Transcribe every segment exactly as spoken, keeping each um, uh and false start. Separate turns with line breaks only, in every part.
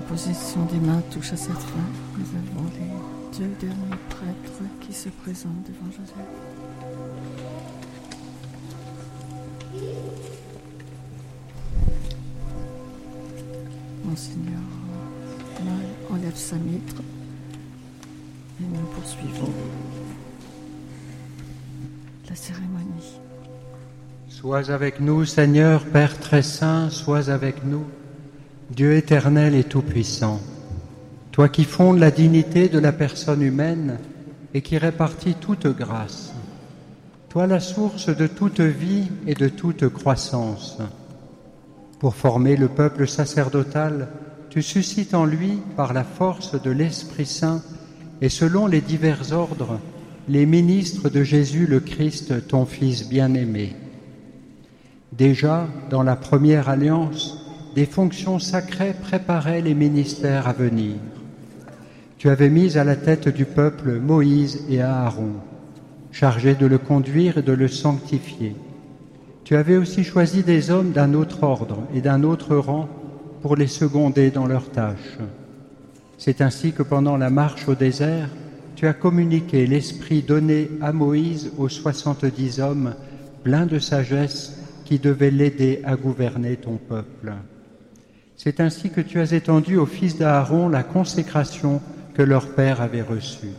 l'imposition des mains touche à cette fin, nous avons les deux derniers prêtres qui se présentent devant Joseph. Monseigneur enlève sa mitre et nous poursuivons la cérémonie.
Sois avec nous, Seigneur, Père très saint, sois avec nous, Dieu éternel et tout-puissant, toi qui fondes la dignité de la personne humaine et qui répartis toute grâce, toi la source de toute vie et de toute croissance. Pour former le peuple sacerdotal, tu suscites en lui, par la force de l'Esprit Saint et selon les divers ordres, les ministres de Jésus le Christ, ton Fils bien-aimé. Déjà, dans la première alliance, des fonctions sacrées préparaient les ministères à venir. Tu avais mis à la tête du peuple Moïse et Aaron, chargés de le conduire et de le sanctifier. Tu avais aussi choisi des hommes d'un autre ordre et d'un autre rang pour les seconder dans leurs tâches. C'est ainsi que pendant la marche au désert, tu as communiqué l'esprit donné à Moïse aux soixante-dix hommes pleins de sagesse qui devaient l'aider à gouverner ton peuple. C'est ainsi que tu as étendu aux fils d'Aaron la consécration que leur père avait reçue.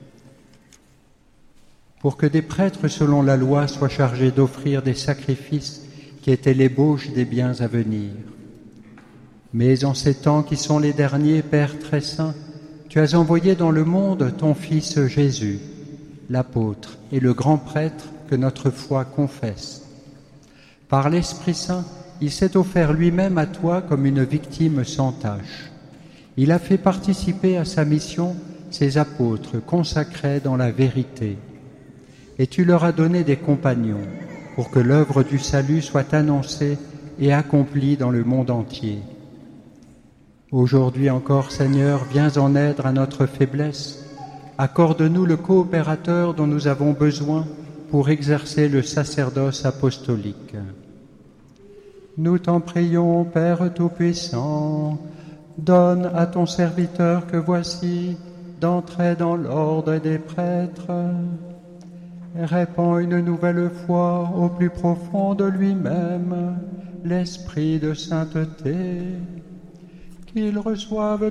Pour que des prêtres selon la loi soient chargés d'offrir des sacrifices qui étaient l'ébauche des biens à venir. Mais en ces temps qui sont les derniers, Père très saint, tu as envoyé dans le monde ton Fils Jésus, l'apôtre et le grand prêtre que notre foi confesse. Par l'Esprit Saint, il s'est offert lui-même à toi comme une victime sans tache. Il a fait participer à sa mission ses apôtres consacrés dans la vérité. Et tu leur as donné des compagnons pour que l'œuvre du salut soit annoncée et accomplie dans le monde entier. Aujourd'hui encore, Seigneur, viens en aide à notre faiblesse. Accorde-nous le coopérateur dont nous avons besoin pour exercer le sacerdoce apostolique. Nous t'en prions, Père Tout-Puissant, donne à ton serviteur que voici d'entrer dans l'ordre des prêtres. Répand une nouvelle fois au plus profond de lui-même l'esprit de sainteté, qu'il reçoive